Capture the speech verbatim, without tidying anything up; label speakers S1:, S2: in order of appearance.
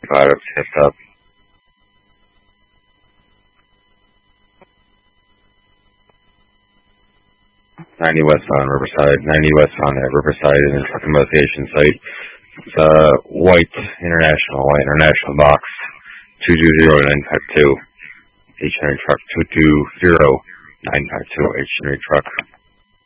S1: five, tipped up. ninety West on Riverside, ninety West on at Riverside in the truck investigation site. It's a white international, white international box, two two zero nine five two. H Henry truck, two two zero nine five two, H Henry truck.